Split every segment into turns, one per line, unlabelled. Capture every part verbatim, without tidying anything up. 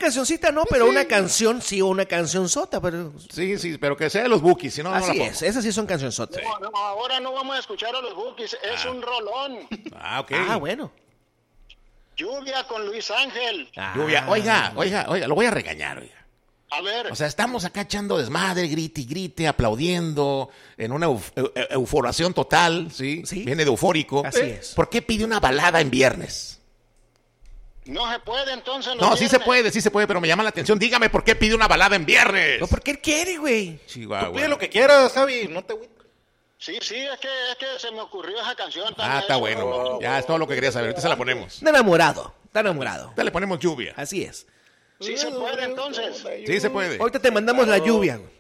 cancioncita no, pero sí. Una canción sí o una canción sota. Pero...
Sí, sí, pero que sea de los Bukis, si no,
así
no la
es, esas sí son cancionzotas.
No, no, ahora no vamos a escuchar a los Bukis, es ah. un rolón.
Ah, ok.
Ah, bueno.
Lluvia con Luis Ángel.
Ah, Lluvia, oiga, oiga, oiga, lo voy a regañar, oiga.
A ver.
O sea, estamos acá echando desmadre, grite y grite, aplaudiendo, en una euf eu euforación total, ¿sí? ¿sí? Viene de eufórico.
Así es.
¿Por qué pide una balada en viernes?
No se puede, entonces.
No,
viernes.
sí se puede, sí se puede, pero me llama la atención. Dígame por qué pide una balada en viernes.
No, porque él quiere, güey.
Chihuahua.
Tú pide lo que quieras, Javi, no te agüites.
Sí, sí, es que, es que se me ocurrió esa canción.
Ah, está bueno.
No,
ya es todo lo que quería saber. Ahorita se la ponemos.
Está enamorado, está enamorado.
Ya le ponemos Lluvia.
Así es.
Sí se puede, entonces.
Sí se puede.
Ahorita te mandamos claro. la lluvia, güey.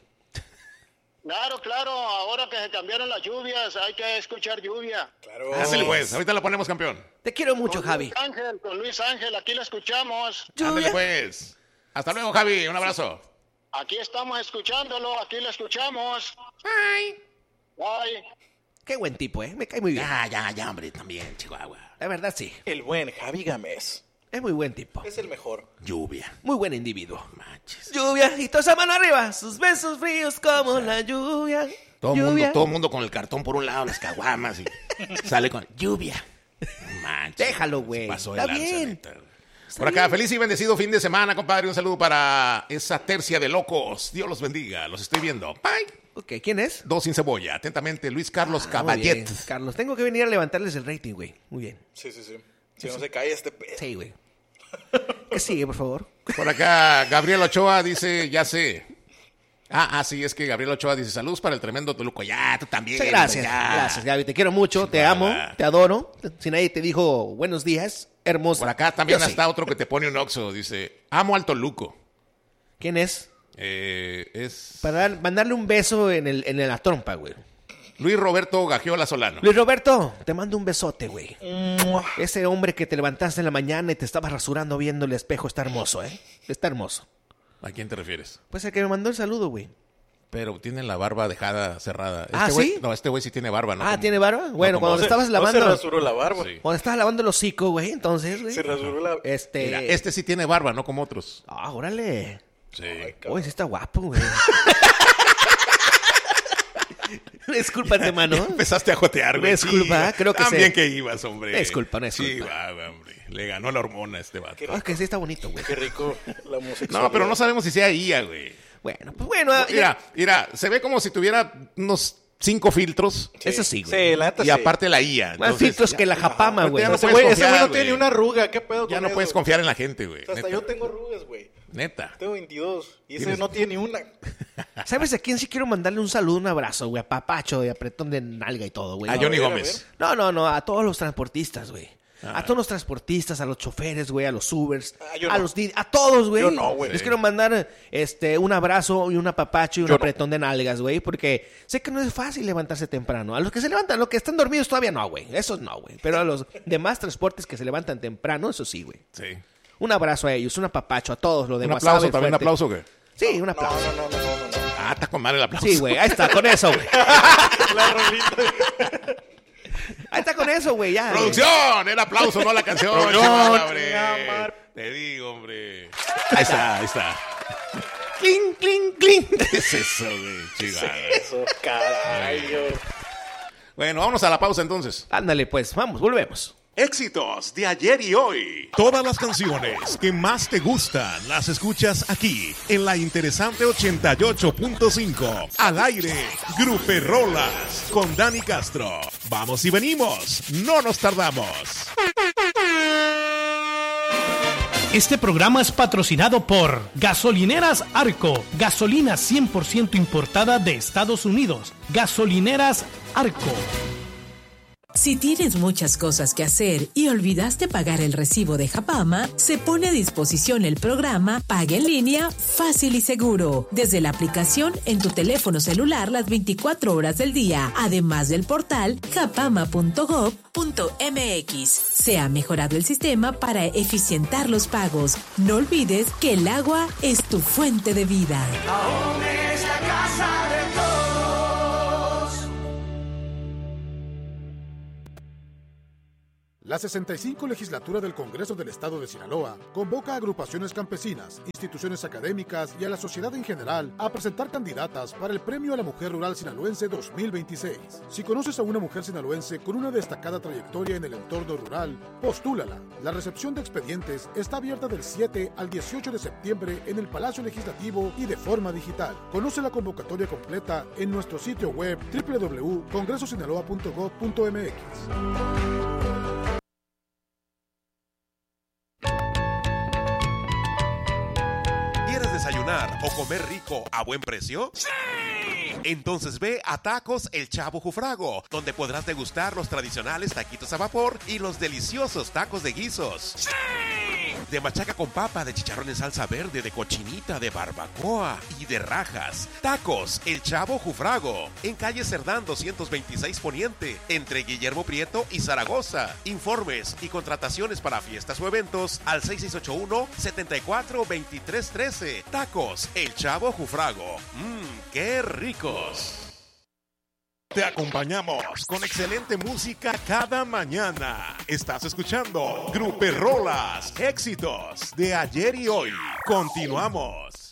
Claro, claro, ahora que se cambiaron las lluvias, hay que escuchar lluvia.
Claro. Hacele pues, ahorita la ponemos, campeón.
Te quiero mucho,
con
Javi.
Luis Ángel, con Luis Ángel, aquí la escuchamos.
Ándale pues. Hasta luego, Javi, un abrazo.
Aquí estamos escuchándolo, aquí la escuchamos.
Bye.
Bye.
Qué buen tipo, ¿eh? Me cae muy bien.
Ya, ya, ya, hombre, también, Chihuahua.
La verdad, sí.
El buen Javi Gámez.
Es muy buen tipo.
Es el mejor.
Lluvia.
Muy buen individuo.
Manches.
Lluvia y toda esa mano arriba. Sus besos fríos como o sea, la lluvia.
Todo el
mundo,
todo mundo con el cartón por un lado, las caguamas y sale con lluvia. Manches.
Déjalo, güey.
Está bien. Por acá, feliz y bendecido fin de semana, compadre. Un saludo para esa tercia de locos. Dios los bendiga. Los estoy viendo. Bye.
Ok, ¿quién es?
Dos sin cebolla. Atentamente, Luis Carlos ah, Caballet.
Carlos, tengo que venir a levantarles el rating, güey. Muy bien.
Sí, sí, sí. Si no se cae este pedo.
Sí, güey. ¿Qué sigue, por favor?
Por acá, Gabriel Ochoa dice, ya sé. Ah, ah, sí, es que Gabriel Ochoa dice, saludos para el tremendo Toluco. Ya, tú también.
Sí, gracias, ya. gracias, Gaby. Te quiero mucho, te amo, te adoro. Si nadie te dijo buenos días, hermoso.
Por acá también Yo está sí. otro que te pone un oxo. Dice, amo al Toluco.
¿Quién es?
Eh, es...
Para dar, mandarle un beso en, el, en la trompa, güey.
Luis Roberto Gagiola Solano.
Luis Roberto, te mando un besote, güey. Ese hombre que te levantaste en la mañana y te estabas rasurando viendo el espejo está hermoso, ¿eh? Está hermoso.
¿A quién te refieres?
Pues el que me mandó el saludo, güey.
Pero tiene la barba dejada cerrada. Este
¿Ah,
güey,
sí?
No, este güey sí tiene barba, ¿no?
Ah,
como,
¿tiene barba? Bueno, no, cuando
se,
estabas lavando...
No se rasuró la barba.
Sí.
Cuando estabas lavando el hocico, güey, entonces, güey.
Se rasuró la...
Este...
Mira, este sí tiene barba, no como otros.
Ah, órale.
Sí.
Uy, sí está guapo, güey. Discúlpate, mano.
Empezaste a jotear, güey.
Disculpa,
sí,
creo que
También
sé.
que ibas, hombre.
Disculpa, no disculpa.
Sí, va, hombre. Le ganó la hormona a este vato.
Oh, es que sí está bonito, güey.
Qué rico la homosexualidad.
No, pero no sabemos si sea I A, güey.
Bueno, pues bueno.
Mira, mira, se ve como si tuviera unos cinco filtros.
Sí. Eso sí, güey.
Sí, la neta
y
sí.
aparte la I A.
Más
Entonces,
filtros
ya,
que la japama, güey.
Ya no
ese
puedes
güey ese
confiar,
güey no tiene
güey.
ni una arruga. ¿Qué pedo
Ya
con
no
eso?
puedes confiar en la gente, güey.
Hasta
Neta.
yo tengo arrugas, güey.
Neta.
Tengo veintidós. Y ese
¿Tienes?
no tiene ni una.
¿Sabes a quién sí quiero mandarle un saludo, un abrazo, güey? A Papacho y apretón de nalga y todo, güey.
A
No,
Johnny
ver, a
Gómez.
No, no, no, a todos los transportistas, güey.
Ah.
A todos los transportistas, a los choferes, güey, a los Ubers,
Ah, yo
a
no.
los di- a todos, güey.
Yo no, güey.
Les quiero mandar este un abrazo y un apapacho y un
Yo no.
apretón de nalgas, güey, porque sé que no es fácil levantarse temprano. A los que se levantan, los que están dormidos todavía no, güey. Esos no, güey. Pero a los demás transportes que se levantan temprano, eso sí, güey.
Sí.
Un abrazo a ellos, un apapacho a todos los
Un
demás.
aplauso
saben
también, un
fuerte.
aplauso, güey.
Sí, un aplauso.
No, no, no, no, no, no.
Ah, está con madre el aplauso.
Sí, güey, ahí está, con eso, güey.
La rolita.
Ahí está con eso, güey, ya.
¡Producción! El aplauso, no la canción.
Producción,
chaval, hombre.
chingada.
Te digo, hombre. Ahí está, ahí está.
Cling, cling, cling.
¿Qué es eso, güey? Chihuahua.
Eso, caray.
Bueno, vámonos a la pausa entonces.
Ándale, pues, vamos, volvemos.
Éxitos de ayer y hoy. Todas las canciones que más te gustan las escuchas aquí en la interesante ochenta y ocho punto cinco. Al aire, Gruperolas con Dani Castro. Vamos y venimos, no nos tardamos.
Este programa es patrocinado por Gasolineras Arco, gasolina cien por ciento importada de Estados Unidos. Gasolineras Arco.
Si tienes muchas cosas que hacer y olvidaste pagar el recibo de Japama, se pone a disposición el programa Paga en Línea Fácil y Seguro, desde la aplicación en tu teléfono celular las veinticuatro horas del día, además del portal japama punto gob punto mx. Se ha mejorado el sistema para eficientar los pagos. No olvides que el agua es tu fuente de vida.
Aún es la casa de todos.
La sesenta y cinco Legislatura del Congreso del Estado de Sinaloa convoca a agrupaciones campesinas, instituciones académicas y a la sociedad en general a presentar candidatas para el Premio a la Mujer Rural Sinaloense dos mil veintiséis. Si conoces a una mujer sinaloense con una destacada trayectoria en el entorno rural, postúlala. La recepción de expedientes está abierta del siete al dieciocho de septiembre en el Palacio Legislativo y de forma digital. Conoce la convocatoria completa en nuestro sitio web doble u doble u doble u punto congreso sinaloa punto gov punto m x.
¿Quieres desayunar o comer rico a buen precio? ¡Sí! Entonces ve a Tacos El Chavo Jufrago, donde podrás degustar los tradicionales taquitos a vapor y los deliciosos tacos de guisos. ¡Sí! De machaca con papa, de chicharrón en salsa verde, de cochinita, de barbacoa y de rajas. Tacos El Chavo Jufrago, en calle Cerdán doscientos veintiséis Poniente, entre Guillermo Prieto y Zaragoza. Informes y contrataciones para fiestas o eventos al seis seis ocho uno, siete cuatro, dos tres uno tres. Tacos El Chavo Jufrago. Mmm, qué ricos. Te acompañamos con excelente música cada mañana. Estás escuchando Gruperrolas, éxitos de ayer y hoy. Continuamos.